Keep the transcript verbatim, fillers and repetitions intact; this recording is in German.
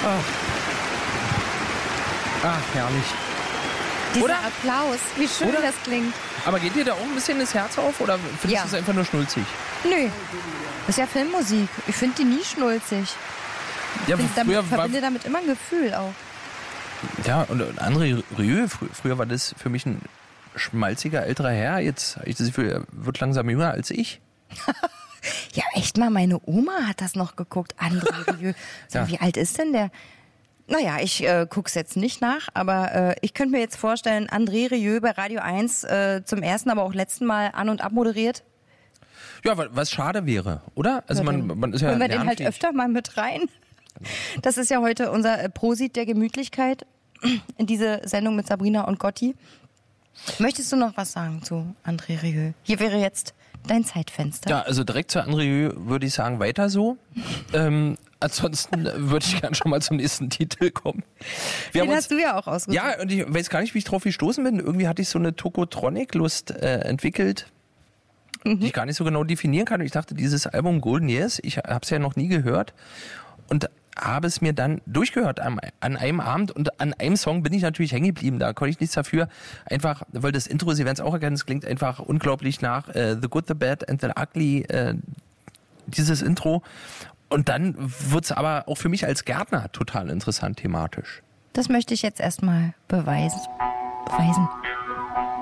Ach, Ach herrlich. Dieser Oder? Applaus, wie schön Oder? das klingt. Aber geht dir da auch ein bisschen das Herz auf oder findest Ja. du es einfach nur schnulzig? Nö, das ist ja Filmmusik. Ich finde die nie schnulzig. Ja, Ich damit, früher war, verbinde damit immer ein Gefühl auch. ja, und André Rieu, frü- früher war das für mich ein schmalziger älterer Herr. Jetzt habe ich das Gefühl, er wird langsam jünger als ich. Ja, echt mal, meine Oma hat das noch geguckt. André Rieu. So, Ja. Wie alt ist denn der? Naja, ich äh, gucke es jetzt nicht nach, aber äh, ich könnte mir jetzt vorstellen, André Rieu bei Radio eins äh, zum ersten, aber auch letzten Mal an- und abmoderiert. Ja, wa- was schade wäre, oder? Also man, man ist ja Holen wir den halt lernfähig. öfter mal mit rein. Das ist ja heute unser äh, Prosit der Gemütlichkeit in diese Sendung mit Sabrina und Gotti. Möchtest du noch was sagen zu André Rieu? Hier wäre jetzt dein Zeitfenster. Ja, also direkt zu André Rieu würde ich sagen, weiter so. ähm, ansonsten würde ich gerne schon mal zum nächsten Titel kommen. Wir Den haben hast du ja auch ausgesucht. Ja, und ich weiß gar nicht, wie ich drauf gestoßen bin. Irgendwie hatte ich so eine Tokotronic-Lust äh, entwickelt, Mhm. die ich gar nicht so genau definieren kann. Und ich dachte, dieses Album Golden Years, ich habe es ja noch nie gehört und habe es mir dann durchgehört an, an einem Abend und an einem Song bin ich natürlich hängen geblieben. Da konnte ich nichts dafür. Einfach, weil das Intro, Sie werden es auch erkennen, es klingt einfach unglaublich nach äh, The Good, The Bad and The Ugly, äh, dieses Intro. Und dann wird's aber auch für mich als Gärtner total interessant thematisch. Das möchte ich jetzt erstmal beweisen. beweisen.